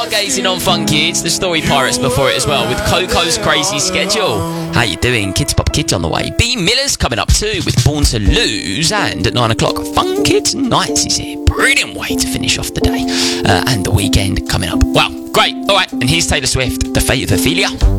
Gazing on Fun Kids, the Story Pirates before it as well, with Coco's Crazy Schedule. How you doing? Kids Pop Kids on the way. B Miller's coming up too with Born to Lose, and at 9 o'clock, Fun Kids Nights is here. Brilliant way to finish off the day. And the weekend coming up. Wow, great. All right, and here's Taylor Swift, The Fate of Ophelia.